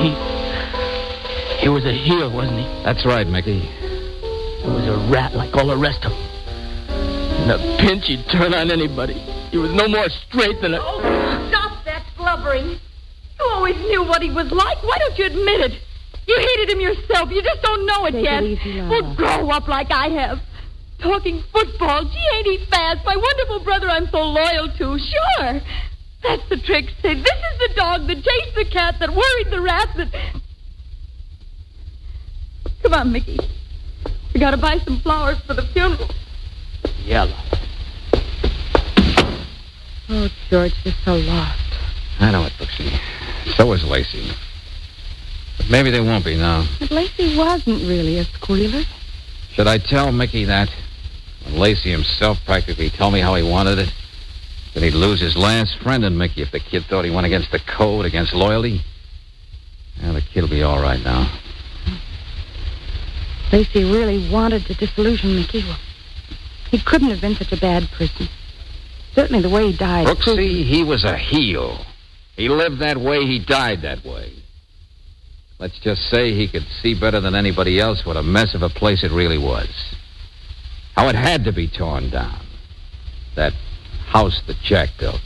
He was a heel, wasn't he? That's right, Mickey. He was a rat like all the rest of them. In a pinch, he'd turn on anybody. He was no more straight than a... Oh, stop that blubbering. You always knew what he was like. Why don't you admit it? You hated him yourself. You just don't know it yet. Take it easy, Lara. Well, grow up like I have. Talking football. Gee, ain't he fast? My wonderful brother I'm so loyal to. Sure. That's the trick, Sid. This is the dog that chased the cat, that worried the rat, that... Come on, Mickey. We gotta buy some flowers for the funeral. Yeah, Lara. Oh, George, you're so lost. I know it, Brooksy. So is Lacey. But maybe they won't be now. But Lacey wasn't really a squealer. Should I tell Mickey that? When Lacey himself practically told me how he wanted it? That he'd lose his last friend in Mickey if the kid thought he went against the code, against loyalty? Well, the kid'll be all right now. Lacey really wanted to disillusion Mickey. Well, he couldn't have been such a bad person. Certainly the way he died. Brooksy, he was a heel. He lived that way, he died that way. Let's just say he could see better than anybody else what a mess of a place it really was. How it had to be torn down. That house that Jack built.